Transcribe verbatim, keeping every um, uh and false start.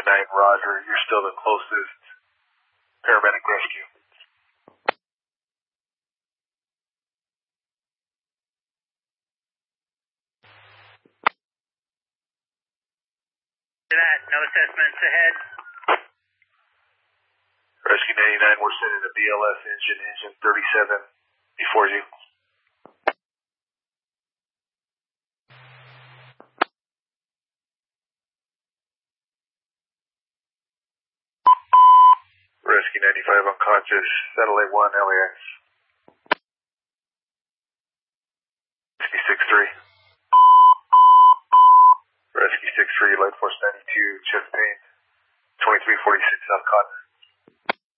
ninety-nine, Roger. You're still the closest paramedic rescue. That, no assessments ahead. Rescue ninety-nine, we're sending a B L S engine, engine thirty-seven before you. Rescue ninety-five unconscious, satellite one, L A X. Rescue six three. Rescue six three, Light Force ninety-two, chest pain, twenty-three forty-six South Cotton.